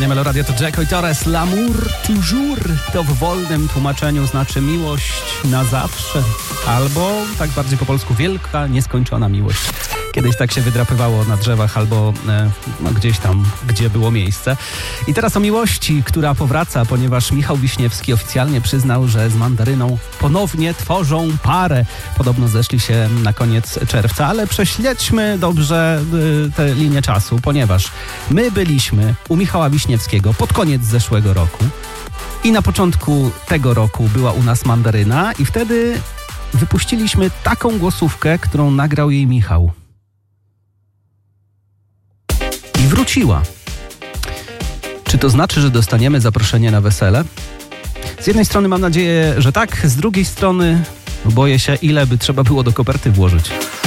Antenie Meloradio to Jacko i Torres. L'amour toujours to w wolnym tłumaczeniu znaczy miłość na zawsze. Albo, tak bardziej po polsku, wielka, nieskończona miłość. Kiedyś tak się wydrapywało na drzewach albo gdzieś tam, gdzie było miejsce. I teraz o miłości, która powraca, ponieważ Michał Wiśniewski oficjalnie przyznał, że z Mandaryną ponownie tworzą parę. Podobno zeszli się na koniec czerwca, ale prześledźmy dobrze tę linię czasu, ponieważ my byliśmy u Michała Wiśniewskiego pod koniec zeszłego roku i na początku tego roku była u nas Mandaryna i wtedy wypuściliśmy taką głosówkę, którą nagrał jej Michał. I wróciła. Czy to znaczy, że dostaniemy zaproszenie na wesele? Z jednej strony mam nadzieję, że tak, z drugiej strony boję się, ile by trzeba było do koperty włożyć.